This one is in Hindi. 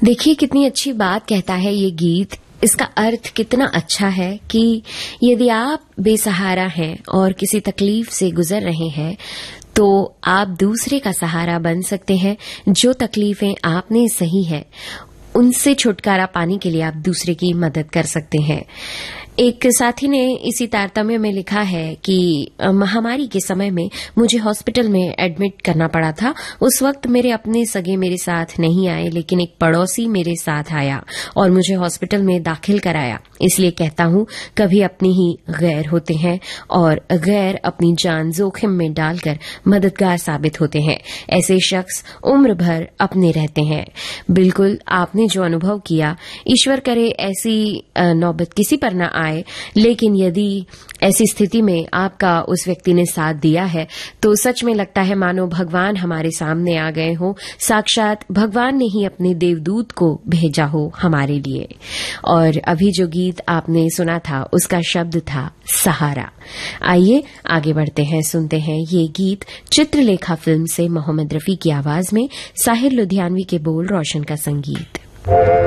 देखिए कितनी अच्छी बात कहता है ये गीत। इसका अर्थ कितना अच्छा है कि यदि आप बेसहारा हैं और किसी तकलीफ से गुजर रहे हैं तो आप दूसरे का सहारा बन सकते हैं। जो तकलीफें आपने सही है उनसे छुटकारा पाने के लिए आप दूसरे की मदद कर सकते हैं। एक साथी ने इसी तारतम्य में लिखा है कि महामारी के समय में मुझे हॉस्पिटल में एडमिट करना पड़ा था। उस वक्त मेरे अपने सगे मेरे साथ नहीं आए, लेकिन एक पड़ोसी मेरे साथ आया और मुझे हॉस्पिटल में दाखिल कराया। इसलिए कहता हूं, कभी अपनी ही गैर होते हैं और गैर अपनी जान जोखिम में डालकर मददगार साबित होते हैं। ऐसे शख्स उम्र भर अपने रहते हैं। बिल्कुल आपने जो अनुभव किया, ईश्वर करे ऐसी नौबत किसी पर न आए, लेकिन यदि ऐसी स्थिति में आपका उस व्यक्ति ने साथ दिया है तो सच में लगता है मानो भगवान हमारे सामने आ गए हो, साक्षात भगवान ने ही अपने देवदूत को भेजा हो हमारे लिए। और अभी जो गीत आपने सुना था उसका शब्द था सहारा। आइए आगे बढ़ते हैं, सुनते हैं ये गीत चित्रलेखा फिल्म से मोहम्मद रफी की आवाज में, साहिर लुधियानवी के बोल, रोशन का संगीत।